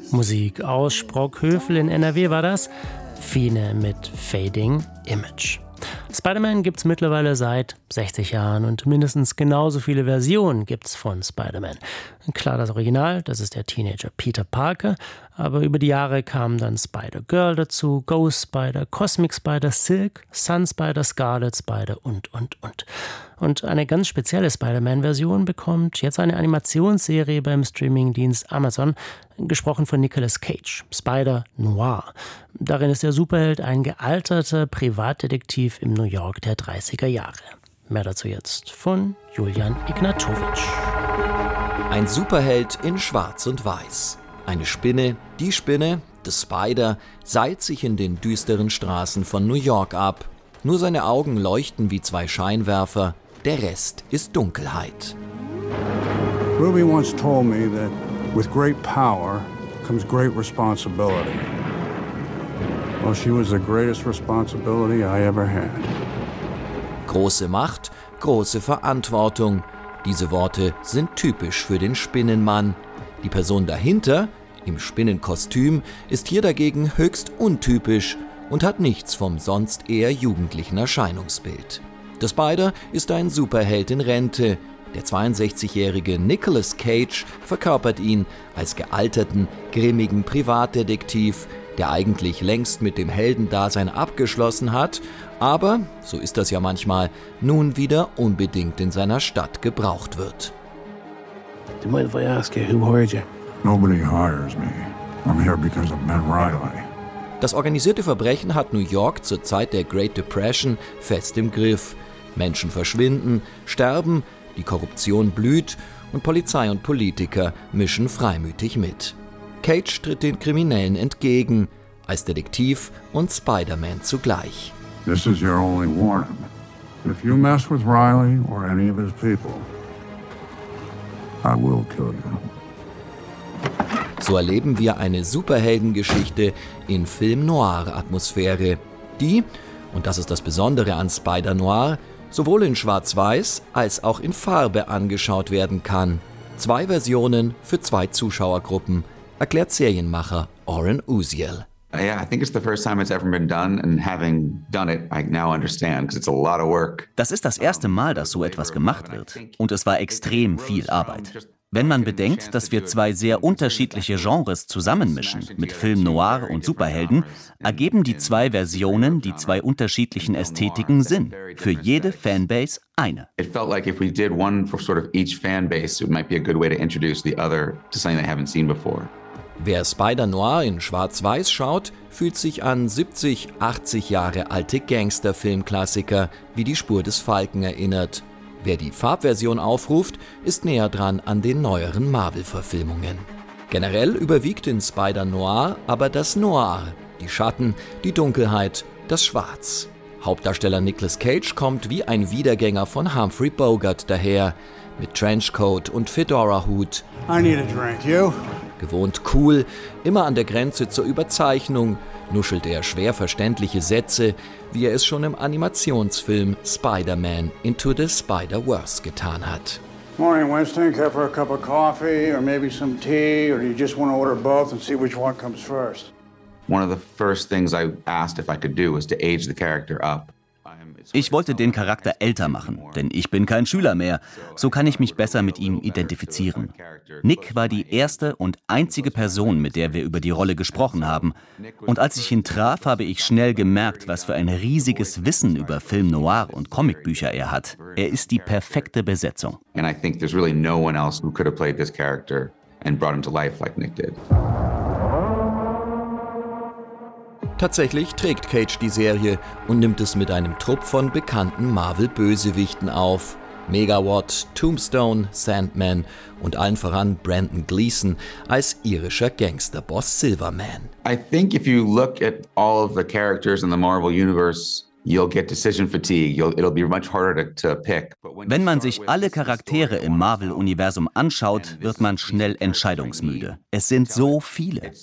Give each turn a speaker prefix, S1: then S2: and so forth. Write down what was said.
S1: Musik aus Sprockhövel in NRW war das. Fine mit Fading Image. Spider-Man gibt's mittlerweile seit 60 Jahren und mindestens genauso viele Versionen gibt's von Spider-Man. Klar, das Original, das ist der Teenager Peter Parker, aber über die Jahre kamen dann Spider-Girl dazu, Ghost Spider, Cosmic Spider, Silk, Sun Spider, Scarlet Spider und. Und eine ganz spezielle Spider-Man-Version bekommt jetzt eine Animationsserie beim Streamingdienst Amazon, gesprochen von Nicolas Cage, Spider Noir. Darin ist der Superheld ein gealterter Privatdetektiv im New York der 30er Jahre. Mehr dazu jetzt von Julian Ignatowicz.
S2: Ein Superheld in Schwarz und Weiß. Eine Spinne, die Spinne, The Spider, seilt sich in den düsteren Straßen von New York ab. Nur seine Augen leuchten wie zwei Scheinwerfer, der Rest ist Dunkelheit.
S3: Ruby once told me that with great power comes great responsibility. Well, she was the greatest responsibility I ever had.
S2: Große Macht, große Verantwortung. Diese Worte sind typisch für den Spinnenmann. Die Person dahinter, im Spinnenkostüm, ist hier dagegen höchst untypisch und hat nichts vom sonst eher jugendlichen Erscheinungsbild. Der Spider ist ein Superheld in Rente. Der 62-jährige Nicolas Cage verkörpert ihn als gealterten, grimmigen Privatdetektiv, der eigentlich längst mit dem Heldendasein abgeschlossen hat, aber, so ist das ja manchmal, nun wieder unbedingt in seiner Stadt gebraucht wird.
S4: Do you mind if I ask you who hired you?
S3: Nobody hires me. I'm here because of Ben Riley.
S2: Das organisierte Verbrechen hat New York zur Zeit der Great Depression fest im Griff. Menschen verschwinden, sterben, die Korruption blüht und Polizei und Politiker mischen freimütig mit. Cage tritt den Kriminellen entgegen, als Detektiv und Spider-Man zugleich.
S3: This is your only warning. If you mess with Riley or any of his people, I will kill you.
S2: So erleben wir eine Superheldengeschichte in Film-Noir-Atmosphäre, die, und das ist das Besondere an Spider-Noir, sowohl in Schwarz-Weiß als auch in Farbe angeschaut werden kann. 2 Versionen für 2 Zuschauergruppen, erklärt Serienmacher Oren Uziel.
S5: Yeah, I think it's the first time it's ever been done, and having done it, I now understand, because it's a lot of work.
S6: Das ist das erste Mal, dass so etwas gemacht wird. Und es war extrem viel Arbeit. Wenn man bedenkt, dass wir 2 sehr unterschiedliche Genres zusammenmischen, mit Film Noir und Superhelden, ergeben die 2 Versionen, die 2 unterschiedlichen Ästhetiken Sinn. Für jede Fanbase eine.
S5: It felt like if we did one for sort of each fan base, it might be a good way to introduce the other to something they haven't seen before.
S2: Wer Spider-Noir in Schwarz-Weiß schaut, fühlt sich an 70, 80 Jahre alte Gangsterfilmklassiker wie Die Spur des Falken erinnert. Wer die Farbversion aufruft, ist näher dran an den neueren Marvel-Verfilmungen. Generell überwiegt in Spider-Noir aber das Noir, die Schatten, die Dunkelheit, das Schwarz. Hauptdarsteller Nicolas Cage kommt wie ein Wiedergänger von Humphrey Bogart daher, mit Trenchcoat und Fedora-Hut.
S3: I need a drink, you?
S2: Gewohnt cool, immer an der Grenze zur Überzeichnung, nuschelt er schwer verständliche Sätze, wie er es schon im Animationsfilm Spider-Man Into the Spider-Verse getan hat.
S3: Morning, Winston. Care for a cup of coffee or maybe some tea, or do you just want to order both and see which one comes first?
S5: One of the first things I asked if I could do was to age the character up.
S6: Ich wollte den Charakter älter machen, denn ich bin kein Schüler mehr. So kann ich mich besser mit ihm identifizieren. Nick war die erste und einzige Person, mit der wir über die Rolle gesprochen haben. Und als ich ihn traf, habe ich schnell gemerkt, was für ein riesiges Wissen über Film Noir und Comicbücher er hat. Er ist die perfekte Besetzung.
S5: And I think there's really no one else who could have played this character and brought him to life like Nick did.
S2: Tatsächlich trägt Cage die Serie und nimmt es mit einem Trupp von bekannten Marvel-Bösewichten auf. Megawatt, Tombstone, Sandman und allen voran Brandon Gleeson als irischer Gangsterboss Silverman.
S5: I think if you look at all of the characters in the Marvel Universe, you'll get decision fatigue. It'll be much harder to pick.
S6: Wenn man sich alle Charaktere im Marvel-Universum anschaut, wird man schnell entscheidungsmüde. Es sind so viele.